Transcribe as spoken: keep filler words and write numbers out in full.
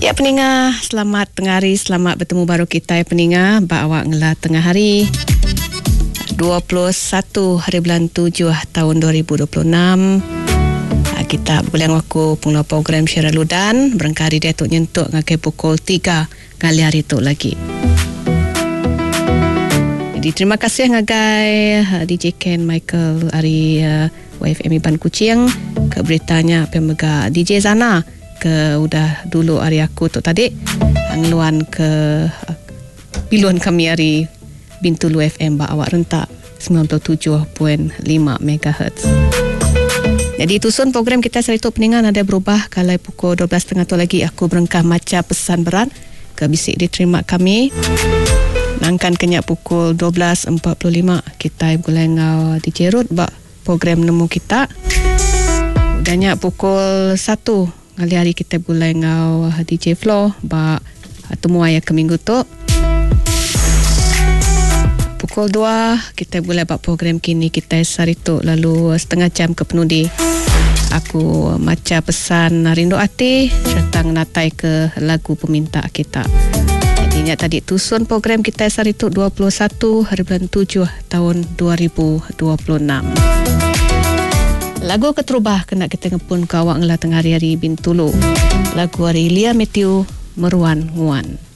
Ya peninga, selamat tengah hari, selamat bertemu baru kita ya peninga. Ba awak ngela tengah hari dua puluh satu hari bulan tujuh tahun dua ribu dua puluh enam. Kita berbulan waku penglau program Syara Ludan. Berangkali dia tu nyentuk ngakai pukul tiga kali hari tu lagi. Jadi terima kasih ngagai D J Ken Michael hari uh, Y F M Iban Kuching. Ke beritanya pemega D J Zana ke udah dulu hari aku tu tadi ngeluan ke uh, piluan kami hari Bintulu F M ba awak rentak sembilan puluh tujuh perpuluhan lima megahertz. Jadi tusun program kita hari tu peningan ada berubah. Kalau pukul dua belas tiga puluh tu lagi aku berengkah maca pesan berat ke bisik diterima kami. Nangkan kenyak pukul dua belas empat puluh lima kita boleh ngau D J Root bak program nemu kita. Udahnya pukul satu kali hari kita boleh ngau D J Flow bak temu ayah ke minggu tu. Pukul dua kita boleh buat program kini kita hari tu lalu setengah jam ke penudi aku maca pesan rindu hati serta natai ke lagu peminta kita. Jadi tadi tusun program kita hari tu dua puluh satu hari bulan tujuh tahun dua ribu dua puluh enam. Lagu keterubah kena kita ngepun ke awak ngela tengah hari-hari Bintulu. Lagu hari Lia Matthew Meruan Nguan.